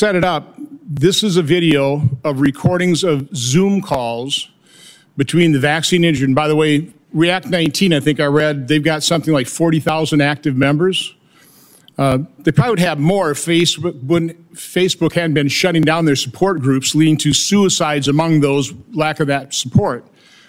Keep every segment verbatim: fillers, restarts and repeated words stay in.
set it up, this is a video of recordings of Zoom calls between the vaccine injured. And by the way, React nineteen, I think I read, they've got something like forty thousand active members. Uh, they probably would have more if Facebook, wouldn't, Facebook hadn't been shutting down their support groups, leading to suicides among those, lack of that support.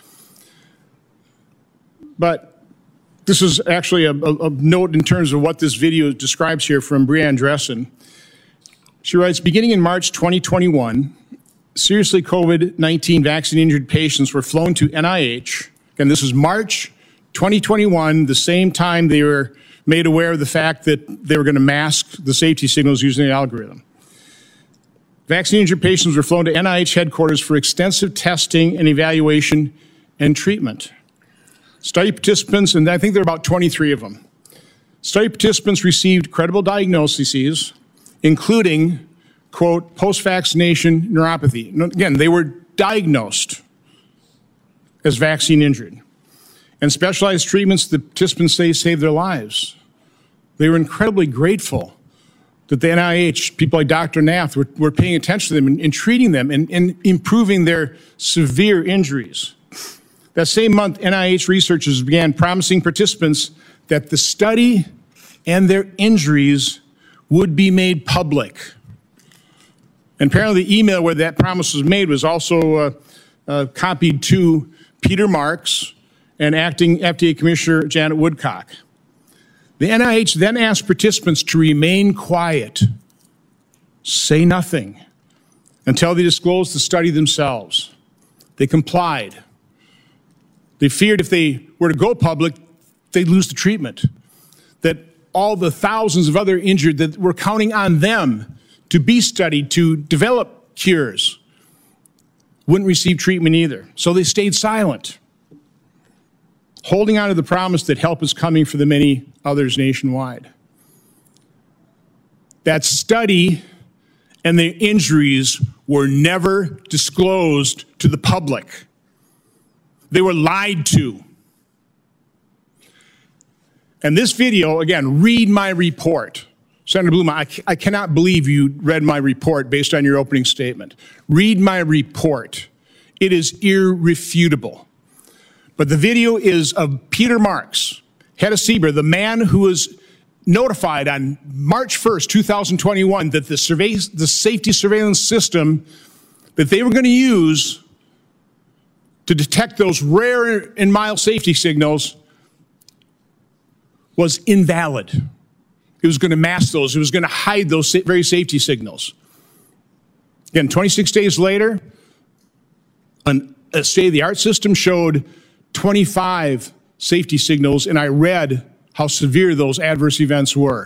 But this is actually a, a, a note in terms of what this video describes here from Breanne Dressen. She writes, beginning in March twenty twenty-one, seriously COVID nineteen vaccine-injured patients were flown to N I H. And this is March twenty twenty-one, the same time they were made aware of the fact that they were going to mask the safety signals using the algorithm. Vaccine-injured patients were flown to N I H headquarters for extensive testing and evaluation and treatment. Study participants, and I think there are about twenty-three of them. Study participants received credible diagnoses, including, quote, post-vaccination neuropathy. Again, they were diagnosed as vaccine injured. And specialized treatments the participants say saved their lives. They were incredibly grateful that the N I H, people like Doctor Nath, were, were paying attention to them and, and treating them and, and improving their severe injuries. That same month, N I H researchers began promising participants that the study and their injuries would be made public. And apparently the email where that promise was made was also uh, uh, copied to Peter Marks and acting F D A Commissioner Janet Woodcock. The N I H then asked participants to remain quiet, say nothing, until they disclosed the study themselves. They complied. They feared if they were to go public, they'd lose the treatment, that all the thousands of other injured that were counting on them to be studied, to develop cures, wouldn't receive treatment either. So they stayed silent, holding on to the promise that help is coming for the many others nationwide. That study and the injuries were never disclosed to the public. They were lied to. And this video, again, read my report. Senator Bluma, I, I cannot believe you read my report based on your opening statement. Read my report. It is irrefutable. But the video is of Peter Marks, head of C B E R, the man who was notified on March first, two thousand twenty-one, that the, survey, the safety surveillance system that they were going to use to detect those rare and mild safety signals was invalid. It was going to mask those. It was going to hide those very safety signals. Again, twenty-six days later, an, a state-of-the-art system showed twenty-five safety signals, and I read how severe those adverse events were.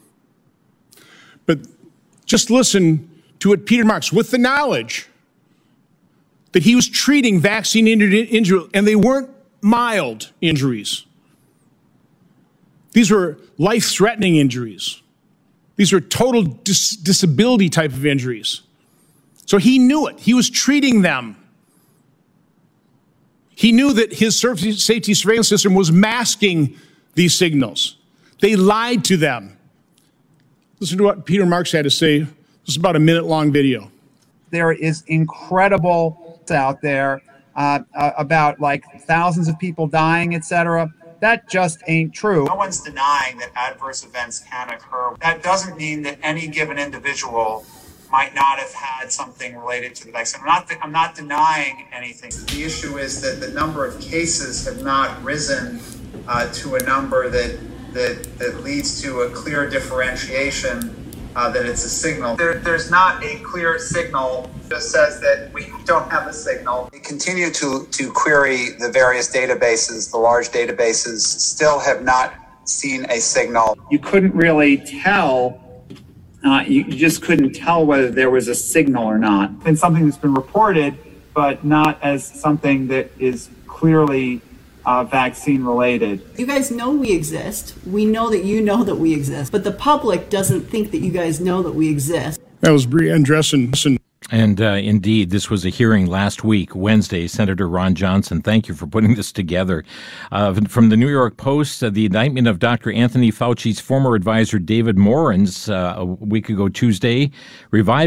But just listen to what Peter Marks, with the knowledge that he was treating vaccine injury, and they weren't mild injuries. These were life-threatening injuries. These were total dis disability type of injuries. So he knew it. He was treating them. He knew that his safety surveillance system was masking these signals. They lied to them. Listen to what Peter Marks had to say. This is about a minute-long video. There is incredible out there uh, uh, about like thousands of people dying, et cetera. That just ain't true. No one's denying that adverse events can occur. That doesn't mean that any given individual might not have had something related to the vaccine. I'm not, I'm not denying anything. The issue is that the number of cases have not risen uh, to a number that, that, that leads to a clear differentiation uh, that it's a signal. There, there's not a clear signal. It just says that we don't have a signal. We continue to, to query the various databases. The large databases still have not seen a signal. You couldn't really tell. Uh, you, you just couldn't tell whether there was a signal or not. It's something that's been reported, but not as something that is clearly uh, vaccine related. You guys know we exist. We know that you know that we exist, but the public doesn't think that you guys know that we exist. That was Breanne Dressen. And uh, indeed, this was a hearing last week, Wednesday. Senator Ron Johnson, thank you for putting this together. Uh, from the New York Post, uh, the indictment of Doctor Anthony Fauci's former advisor David Morans uh, a week ago Tuesday revived